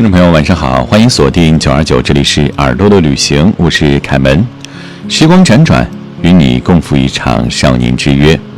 听众朋友晚上好，欢迎锁定929，这里是耳朵的旅行，我是凯门。时光辗转，与你共赴一场少年之约。